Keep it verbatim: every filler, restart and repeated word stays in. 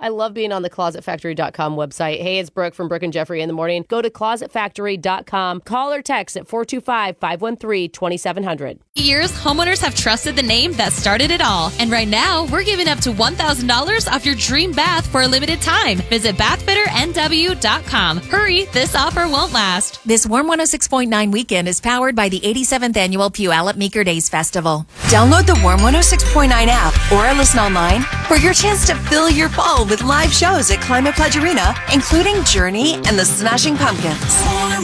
I love being on the closet factory dot com website. Hey, it's Brooke from Brooke and Jeffrey in the morning. Go to closet factory dot com. Call or text at four two five, five one three, two seven zero zero. Years, homeowners have trusted the name that started it all. And right now, we're giving up to one thousand dollars off your dream bath for a limited time. Visit bath fitter n w dot com. Hurry, this offer won't last. This Warm one oh six point nine weekend is powered by the eighty-seventh Annual Puyallup Meeker Days Festival. Download the Warm one oh six point nine app or listen online for your chance to fill your fall with live shows at Climate Pledge Arena, including Journey and the Smashing Pumpkins.